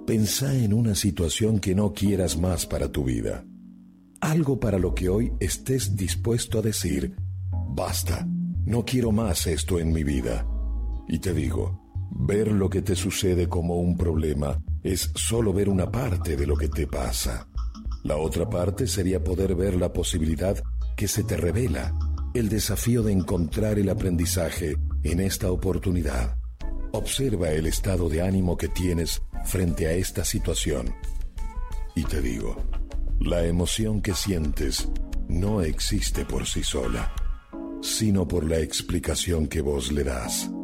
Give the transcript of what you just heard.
Pensá en una situación que no quieras más para tu vida. Algo para lo que hoy estés dispuesto a decir, basta, no quiero más esto en mi vida. Y te digo, ver lo que te sucede como un problema es solo ver una parte de lo que te pasa. La otra parte sería poder ver la posibilidad que se te revela, el desafío de encontrar el aprendizaje en esta oportunidad. Observa el estado de ánimo que tienes frente a esta situación. Y te digo, la emoción que sientes no existe por sí sola, sino por la explicación que vos le das.